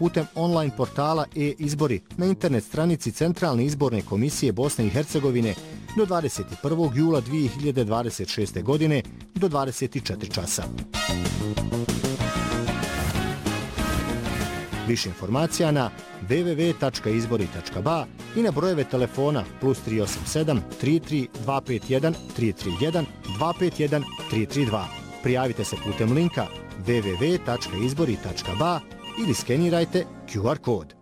putem online portala e-izbori na internet stranici Centralne izborne komisije Bosne i Hercegovine do 21. jula 2026. godine do 24 časa. Više informacija na www.izbori.ba i na brojeve telefona +387 33 251 331 251 332. Prijavite se putem linka www.izbori.ba ili skenirajte QR kod.